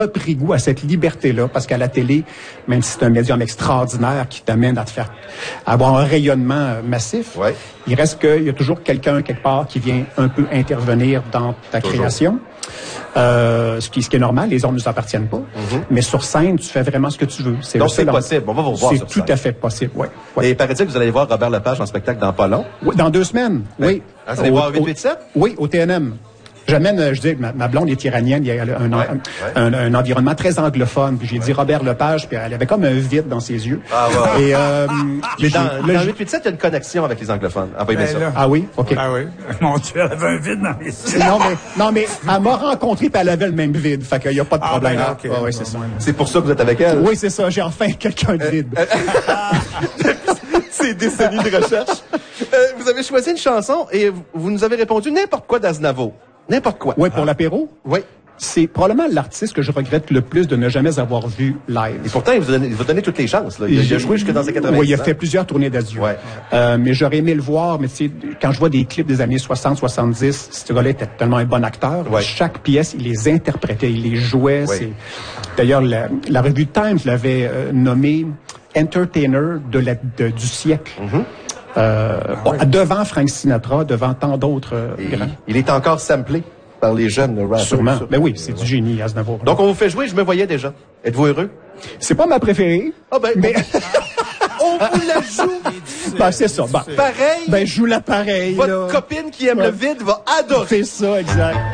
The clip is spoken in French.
pris goût à cette liberté-là, parce qu'à la télé, même si c'est un médium extraordinaire qui t'amène à te faire avoir un rayonnement massif, ouais. Il reste qu'il y a toujours quelqu'un quelque part qui vient un peu intervenir dans ta création. Ce qui est normal, les ondes ne nous appartiennent pas. Mais sur scène, tu fais vraiment ce que tu veux. Donc c'est possible. On va vous revoir. C'est tout à fait possible, oui. Ouais. Et paraît-il que vous allez voir Robert Lepage en spectacle dans pas long? Oui, dans 2 semaines, oui. Vous allez voir 887? Oui, au TNM. J'amène, je dis, ma blonde est iranienne, il y a un environnement très anglophone. Puis j'ai dit Robert Lepage, puis elle avait comme un vide dans ses yeux. Ah ouais. Et, mais dans 887, il y a une connexion avec les anglophones. Ah, ben, ça. Ah oui? OK. Ah oui. Mon Dieu, elle avait un vide dans les yeux. Non, mais elle m'a rencontré puis elle avait le même vide. Fait qu'il n'y a pas de problème. Ben, okay. Oui, c'est ça. C'est pour ça que vous êtes avec elle? Oui, c'est ça. J'ai enfin quelqu'un de vide. C'est des décennies de recherche. Vous avez choisi une chanson et vous nous avez répondu n'importe quoi d'Aznavour. N'importe quoi. Oui, pour l'apéro? Oui. C'est probablement l'artiste que je regrette le plus de ne jamais avoir vu live. Et pourtant, il vous donne toutes les chances. Là. Il a joué jusque dans ses 80 ans. Oui, il a fait plusieurs tournées d'adieu. Ouais. Mais j'aurais aimé le voir, mais tu sais, quand je vois des clips des années 60-70, ce gars-là était tellement un bon acteur. Ouais. Chaque pièce, il les interprétait, il les jouait. Ouais. D'ailleurs, la revue Times l'avait nommé Entertainer du siècle. Devant Frank Sinatra, devant tant d'autres grands. Il est encore samplé par les jeunes rappers. Sûrement. Ben oui, c'est du génie, Aznavour. Donc, on vous fait jouer, je me voyais déjà. Êtes-vous heureux? C'est pas ma préférée. Ah ben, mais... on vous la joue. Ben, c'est ça. Ben, pareil. Ben, je joue la pareille. Votre copine qui aime le vide va adorer. C'est ça, exact.